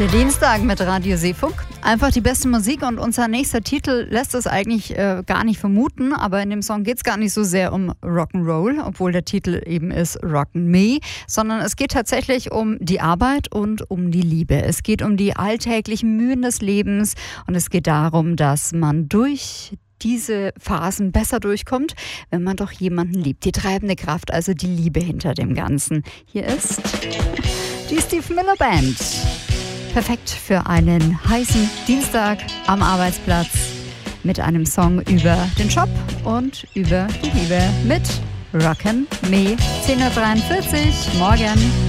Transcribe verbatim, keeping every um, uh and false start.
Der Dienstag mit Radio Seefunk. Einfach die beste Musik und unser nächster Titel lässt es eigentlich äh, gar nicht vermuten, aber in dem Song geht es gar nicht so sehr um Rock'n'Roll, obwohl der Titel eben ist Rockin' Me, sondern es geht tatsächlich um die Arbeit und um die Liebe. Es geht um die alltäglichen Mühen des Lebens und es geht darum, dass man durch diese Phasen besser durchkommt, wenn man doch jemanden liebt. Die treibende Kraft, also die Liebe hinter dem Ganzen. Hier ist die Steve Miller Band. Perfekt für einen heißen Dienstag am Arbeitsplatz mit einem Song über den Job und über die Liebe mit Rockin' Me. zehn Uhr dreiundvierzig, morgen.